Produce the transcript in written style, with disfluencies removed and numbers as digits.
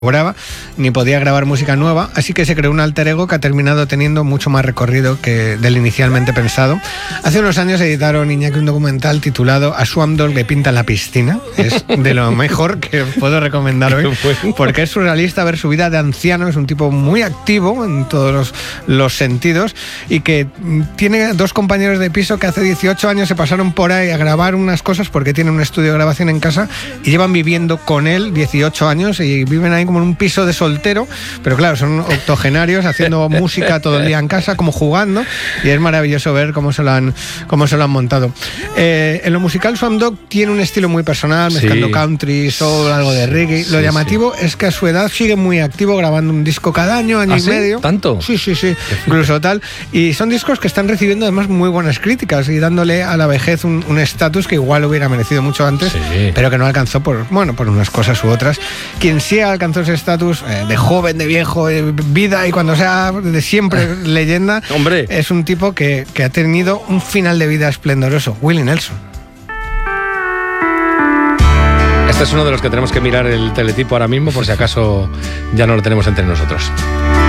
cobraba, ni podía grabar música nueva, así que se creó un alter ego que ha terminado teniendo mucho más recorrido que del inicialmente pensado. Hace unos años editaron, Iñaki, un documental titulado A Swamp Dog que pinta la piscina. Es de lo mejor que puedo recomendar hoy, porque es surrealista ver su vida de anciano. Es un tipo muy activo en todos los sentidos y que tiene dos compañeros de piso que hace 18 años se pasaron por ahí a grabar unas cosas porque tiene un estudio de grabación en casa y llevan viviendo con él 18 años y viven ahí como en un piso de soltero, pero claro, son octogenarios haciendo música todo el día en casa, como jugando, y es maravilloso ver cómo se lo han montado. En lo musical, Swamp Dogg tiene un estilo muy personal, mezclando country, soul, algo de reggae. Lo llamativo es que a su edad sigue muy activo, grabando un disco cada año y medio. ¿Tanto? Sí, incluso tal. Y son discos que están recibiendo además muy buenas críticas y dándole a la vejez un estatus que igual hubiera merecido mucho antes, pero que no alcanzó por unas cosas u otras. Quien sí alcanzó ese estatus de joven, de viejo, de vida y cuando sea de siempre leyenda, hombre, es un tipo que ha tenido un final de vida esplendoroso, Willie Nelson. Este es uno de los que tenemos que mirar el teletipo ahora mismo por si acaso ya no lo tenemos entre nosotros.